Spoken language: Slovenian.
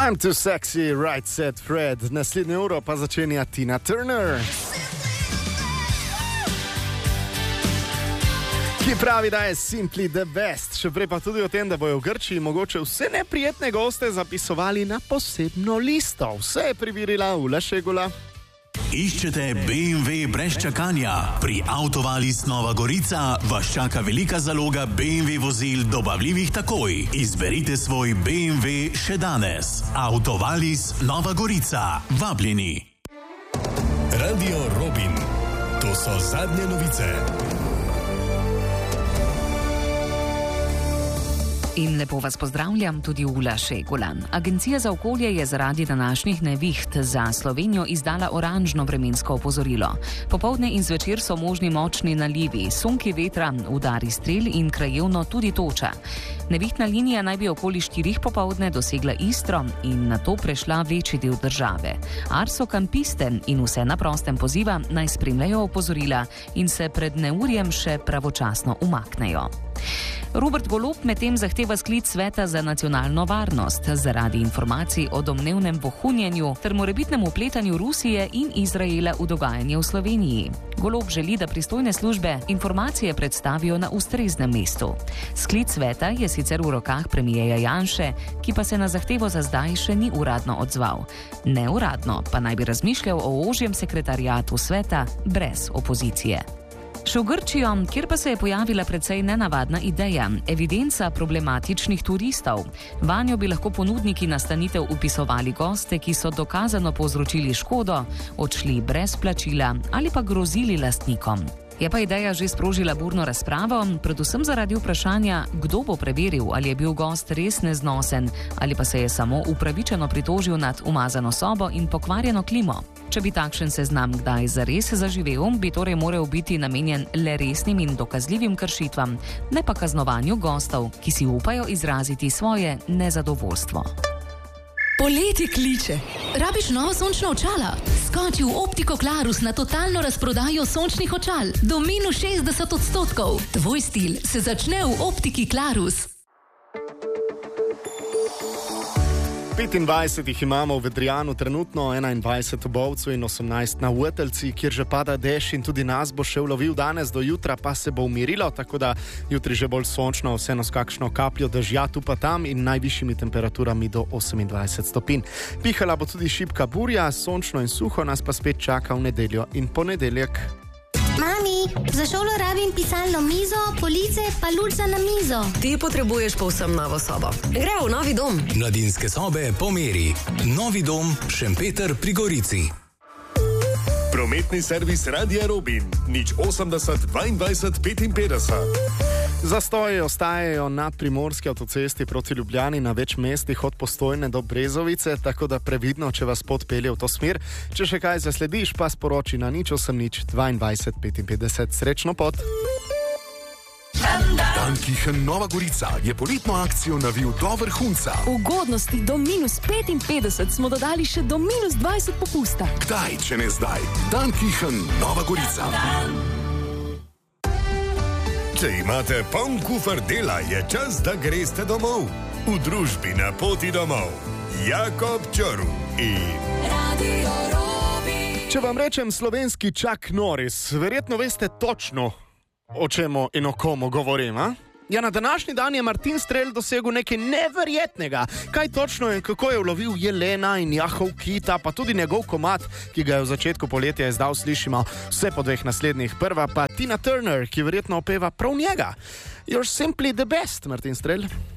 I'm too sexy, right said Fred. Naslednjo uro pa začenja Tina Turner, ki pravi, da je simply the best. Še prej pa tudi o tem, da bojo v Grčiji mogoče vse neprijetne goste zapisovali na posebno listo. Vse je preverila Ula Šegula. Iščete BMW brez čakanja? Pri Autovalis Nova Gorica vas čaka velika zaloga BMW vozil dobavljivih takoj. Izberite svoj BMW še danes. Autovalis Nova Gorica. Vabljeni. Radio Robin. To so zadnje novice. In lepo vas pozdravljam, tudi Ula Šegula. Agencija za okolje je zaradi današnjih neviht za Slovenijo izdala oranžno vremensko opozorilo. Popoldne in zvečer so možni močni nalivi, sunki vetra, udari strel in krajevno tudi toča. Nevihtna linija naj bi okoli 4 popoldne dosegla Istro in nato prešla večji del države. Arso kampiste in vse na prostem poziva naj spremljajo opozorila in se pred neurjem še pravočasno umaknejo. Robert Golob medtem zahteva sklic Sveta za nacionalno varnost zaradi informacij o domnevnem vohunjenju ter morebitnem vpletanju Rusije in Izraela v dogajanje v Sloveniji. Golob želi, da pristojne službe informacije predstavijo na ustreznem mestu. Sklic sveta je sicer v rokah premierja Janše, ki pa se na zahtevo za zdaj še ni uradno odzval. Neuradno pa naj bi razmišljal o ožjem sekretariatu sveta brez opozicije. Še v Grčijo, kjer pa se je pojavila precej nenavadna ideja, evidenca problematičnih turistov. Vanjo bi lahko ponudniki nastanitev vpisovali goste, ki so dokazano povzročili škodo, odšli brez plačila ali pa grozili lastnikom. Je pa ideja že sprožila burno razpravo, predvsem zaradi vprašanja, kdo bo preveril, ali je bil gost res neznosen ali pa se je samo upravičeno pritožil nad umazano sobo in pokvarjeno klimo. Če bi takšen seznam kdaj zares zaživel, bi torej moral biti namenjen le resnim in dokazljivim kršitvam, ne pa kaznovanju gostov, ki si upajo izraziti svoje nezadovoljstvo. Poletje kliče. Rabiš nova sončna očala? Skoči v Optiko Klarus na totalno razprodajo sončnih očal. Do minus 60%. Tvoj stil se začne v Optiki Klarus. 25 jih imamo v Vedrijanu trenutno, 21 v Bovcu in 18 na Vrteljci, kjer že pada dež in tudi nas bo še ulovil danes, do jutra pa se bo umirilo, tako da jutri že bolj sončno, vseeno s kakšno kapljo dežja tu pa tam in najvišjimi temperaturami do 28 stopinj. Pihala bo tudi šibka burja, sončno in suho nas pa spet čaka v nedeljo in ponedeljek. Mami, za šolo rabim pisalno mizo, police pa luč za na mizo. Ti potrebuješ povsem novo sobo. Gremo v novi dom. Mladinske sobe po meri. Novi dom Šempeter pri Gorici. Prometni servis Radia Robin. 080 22 55. Zastoji ostajajo na primorski avtocesti proti Ljubljani na več mestih od Postojne do Brezovice, tako da previdno, če vas pot pelje v to smer. Če še kaj zaslediš, pa sporoči na 080 22 55. Srečno pot! Dankichen Nova Gorica je poletno akcijo navil do vrhunca. Ugodnosti do minus 55 smo dodali še do minus 20 popusta. Kdaj, če ne zdaj? Dankichen Nova Gorica. Če imate poln kufer dela, je čas, da greste domov. V družbi Na poti domov. Jakob Čorv in Radio Robin. Če vam rečem slovenski Chuck Norris, verjetno veste točno, o čemu in o komu govorim, a? Ja, na današnji dan je Martin Strel dosegel nekaj neverjetnega. Kaj točno je, kako je ulovil jelena in jahov kita, pa tudi njegov komad, ki ga je v začetku poletja izdal, slišimo vse po 2 naslednjih. Prva pa Tina Turner, ki verjetno opeva prav njega. You're simply the best, Martin Strel.